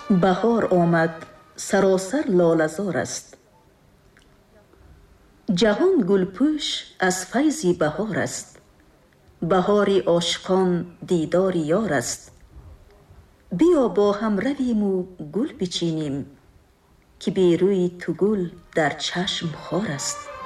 بهار آمد سراسر لاله‌زار است. جهان گلپوش از فیض بهار است. بهار عاشقان دیدار یار است. بیا با هم رویم و گل بچینیم، که بی روی تو گل در چشم خار است.